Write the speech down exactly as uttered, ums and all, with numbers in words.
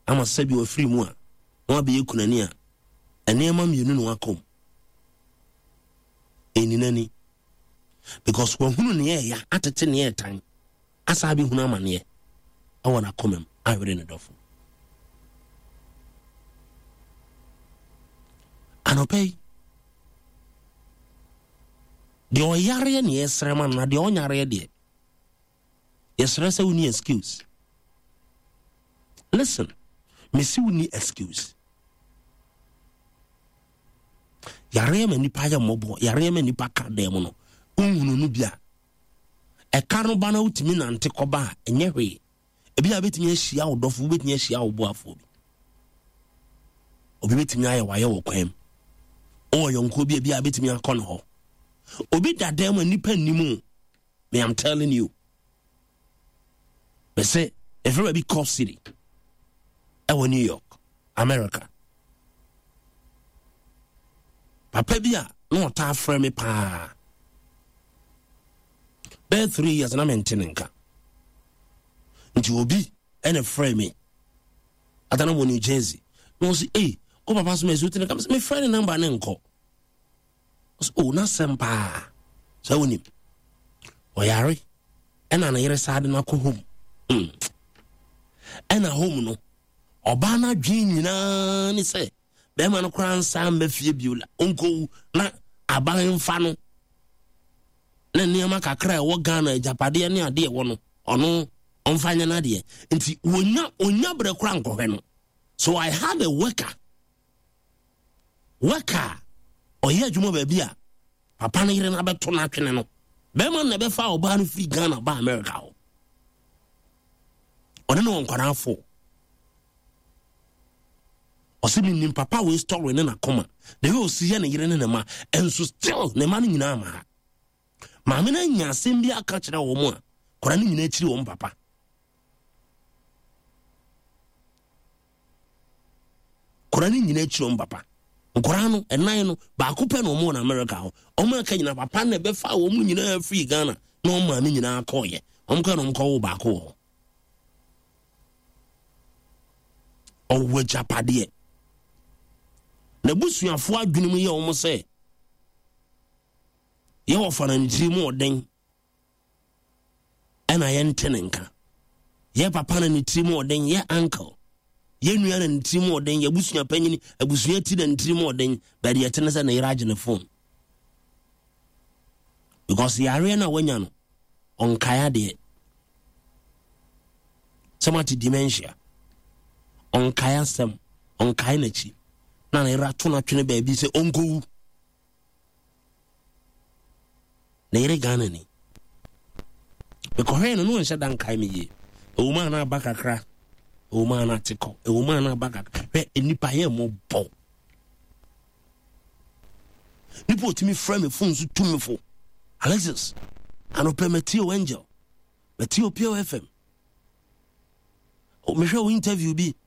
ama sɛ bi ofiri mu a no be kunani a enema mienu no akom eninani because when hunu ne ya atete ne tan asa bi hunu amane e wona komem awere ne dofo anopei de oyare ne yesre man na de onyare de yesre se uni excuse listen me si uni excuse yare me nipa ya mobo yare me nipa ka dem no unhunu no bia e ka no ba na utimi nante koba enye hwe e bia betimi ahia wodofo betimi ahia wo boafo bi obi betimi aye waye wo kwam o yonko bia bia betimi akọ no ho obi dadam nipa nimu me am telling you they say if you be Corp City e wo New York America papa bia no ta frame me pa be three years na maintain nka nti obi ene frame me atana mo New Jersey no say eh o papa so me so tin kam me friend number na nko o na sempa so woni o yare ena na yere sade na ko home mm ena home no oba na dwen nyina ni se be ma no kran sam be fie biula onko na aban fa no na niama kakra e wo Ghana Japade ne ade e wo no ono onfanya na de nti wonya onya bre kran kohwe no so I have a worker worker oye adwuma ba bia papa na yire na beto na twene no be ma na be fa oba no free Ghana ba America ho ono no nkwana afo osimi nim papa we story ne na koma de ho si ye na yire ne ma enso still ne ma no nyina ma ma me na nya asem bi aka kire wo mu a kora ne nyina akiri wo papa kora ne nyina akiri wo papa nkora no enan no ba ko pe no mo na America ho o ma ka nyina papa na be fa wo mu nyina free Ghana na o ma me nyina akoye o mka no mko wo ba ko ho o wo Japade na busuafo adwunum ye o mo se ye wo fana ndiri mu oden ena ye ntenenka ye papa na ndiri mu oden ye uncle ye nua na ndiri mu oden ye busua panyini abusua ti na ndiri mu oden ba de yetene se na yiraje ne phone because yare na wanya no onkaya de somati dementia onkaya sem onkaya na chi na na yirato na twene ba bi se onko na yire Ghana ni because he no no nse dan kai me ye o ma na bakakra o ma na tiko o ma na bakakra he enipa ye mo bo nipo timi frame me phone so tumi fo Alexis ano permit o angel Meteo P O F M o me hwe interview bi